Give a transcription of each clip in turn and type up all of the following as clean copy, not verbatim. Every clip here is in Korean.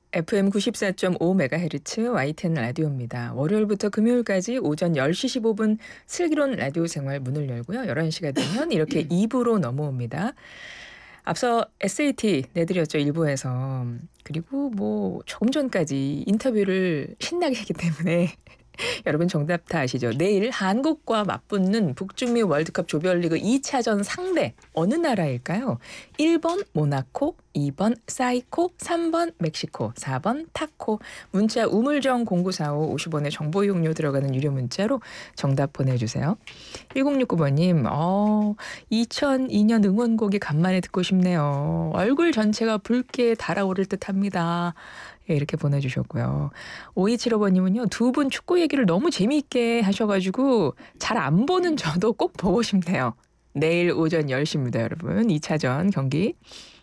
FM 94.5MHz YTN 라디오입니다. 월요일부터 금요일까지 오전 10시 15분 슬기로운 라디오 생활 문을 열고요. 11시가 되면 이렇게 2부로 넘어옵니다. 앞서 SAT 내드렸죠, 1부에서. 그리고 뭐 조금 전까지 인터뷰를 신나게 했기 때문에 여러분 정답 다 아시죠? 내일 한국과 맞붙는 북중미 월드컵 조별리그 2차전 상대 어느 나라일까요? 1번 모나코, 2번 사이코, 3번 멕시코, 4번 타코. 문자 우물정 0945 50원의 정보 이용료 들어가는 유료 문자로 정답 보내주세요. 1069번님 2002년 응원곡이 간만에 듣고 싶네요. 얼굴 전체가 붉게 달아오를 듯합니다. 예, 이렇게 보내주셨고요. 5275번님은요. 두 분 축구 얘기를 너무 재미있게 하셔가지고 잘 안 보는 저도 꼭 보고 싶네요. 내일 오전 10시입니다. 여러분. 2차전 경기.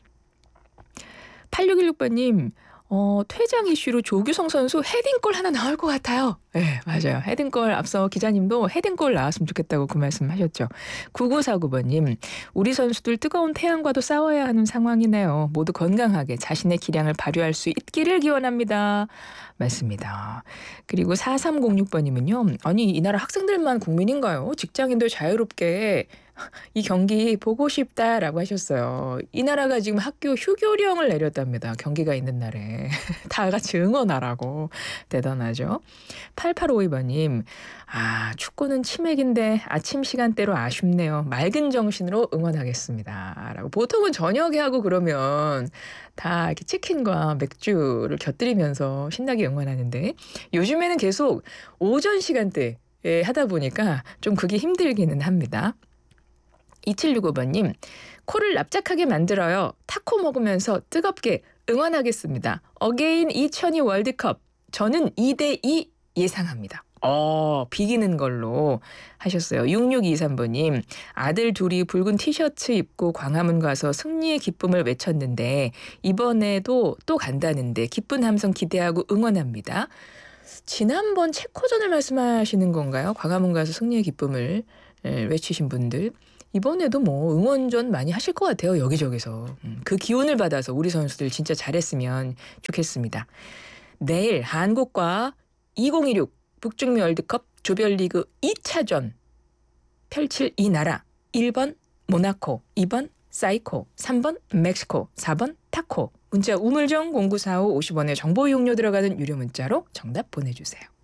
8616번님. 퇴장 이슈로 조규성 선수 헤딩골 하나 나올 것 같아요. 네, 맞아요. 헤딩골 앞서 기자님도 헤딩골 나왔으면 좋겠다고 그 말씀 하셨죠. 9949번님. 우리 선수들 뜨거운 태양과도 싸워야 하는 상황이네요. 모두 건강하게 자신의 기량을 발휘할 수 있기를 기원합니다. 맞습니다. 그리고 4306번님은요. 아니 이 나라 학생들만 국민인가요? 직장인도 자유롭게 이 경기 보고 싶다라고 하셨어요. 이 나라가 지금 학교 휴교령을 내렸답니다. 경기가 있는 날에. 다 같이 응원하라고. 대단하죠. 8852번님. 축구는 치맥인데 아침 시간대로 아쉽네요. 맑은 정신으로 응원하겠습니다. 라고. 보통은 저녁에 하고 그러면 다 이렇게 치킨과 맥주를 곁들이면서 신나게 응원하는데 요즘에는 계속 오전 시간대에 하다 보니까 좀 그게 힘들기는 합니다. 2765번님. 코를 납작하게 만들어요. 타코 먹으면서 뜨겁게 응원하겠습니다. 어게인 2002 월드컵. 저는 2대2 예상합니다. 비기는 걸로 하셨어요. 6623번님. 아들 둘이 붉은 티셔츠 입고 광화문 가서 승리의 기쁨을 외쳤는데 이번에도 또 간다는데 기쁜 함성 기대하고 응원합니다. 지난번 체코전을 말씀하시는 건가요? 광화문 가서 승리의 기쁨을 외치신 분들. 이번에도 뭐 응원전 많이 하실 것 같아요. 여기저기서. 그 기운을 받아서 우리 선수들 진짜 잘했으면 좋겠습니다. 내일 한국과 2026 북중미 월드컵 조별리그 2차전 펼칠 이 나라 1번 모나코, 2번 사이코, 3번 멕시코, 4번 타코. 문자 우물정 0945 50원의 정보 이용료 들어가는 유료 문자로 정답 보내주세요.